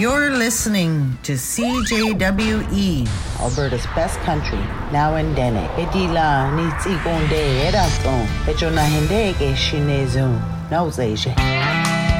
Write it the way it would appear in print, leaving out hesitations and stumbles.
You're listening to CJWE, Alberta's best country, now in Dene. Edila nitsi konde eraton, echona hende ke shinezo, nauzeje.